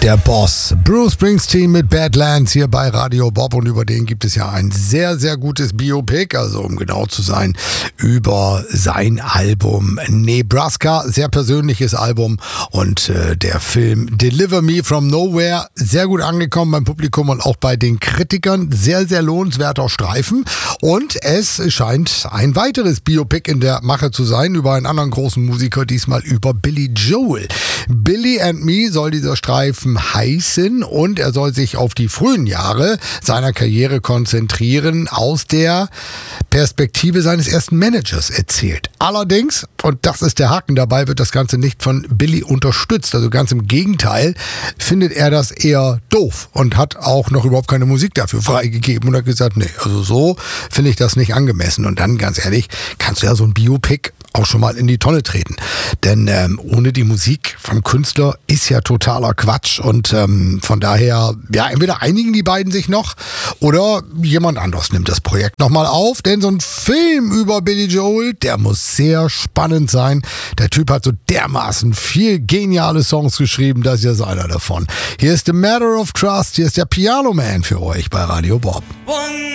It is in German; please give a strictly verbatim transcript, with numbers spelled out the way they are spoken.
Der Boss, Bruce Springsteen mit Badlands hier bei Radio Bob, und über den gibt es ja ein sehr, sehr gutes Biopic, also um genau zu sein, über sein Album Nebraska, sehr persönliches Album, und äh, der Film Deliver Me From Nowhere, sehr gut angekommen beim Publikum und auch bei den Kritikern, sehr, sehr lohnenswerter Streifen, und es scheint ein weiteres Biopic in der Mache zu sein, über einen anderen großen Musiker, diesmal über Billy Joel. Billy and Me soll dieser Streifen heißen, und er soll sich auf die frühen Jahre seiner Karriere konzentrieren, aus der Perspektive seines ersten Managers erzählt. Allerdings, und das ist der Haken dabei, wird das Ganze nicht von Billy unterstützt. Also ganz im Gegenteil, findet er das eher doof und hat auch noch überhaupt keine Musik dafür freigegeben und hat gesagt, nee, also so finde ich das nicht angemessen. Und dann, ganz ehrlich, kannst du ja so ein Biopic auch schon mal in die Tonne treten. Denn ähm, ohne die Musik vom Künstler ist ja totaler Quatsch, und ähm, von daher, ja, entweder einigen die beiden sich noch oder jemand anderes nimmt das Projekt nochmal auf, denn so ein Film über Billy Joel, der muss sehr spannend sein. Der Typ hat so dermaßen viel geniale Songs geschrieben, das ist jetzt einer davon. Hier ist The Matter of Trust, hier ist der Piano Man für euch bei Radio Bob. One